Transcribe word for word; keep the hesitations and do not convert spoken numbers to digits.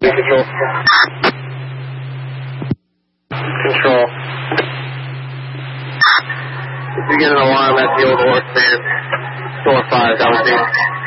Control. Control. If you get an alarm at the Old Horse Stand, store five, that was me.